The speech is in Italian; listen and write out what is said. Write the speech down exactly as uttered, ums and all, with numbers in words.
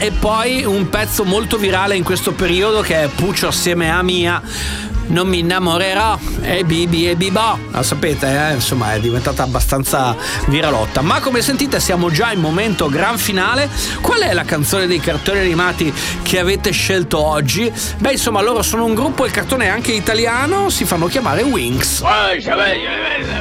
e poi un pezzo molto virale in questo periodo che è Puccio assieme a Mia, Non mi innamorerò, e Bibi e Bibò, la sapete, eh? Insomma è diventata abbastanza viralotta. Ma come sentite siamo già in momento gran finale. Qual è la canzone dei cartoni animati che avete scelto oggi? Beh, insomma, loro sono un gruppo, il cartone è anche italiano, si fanno chiamare Winx.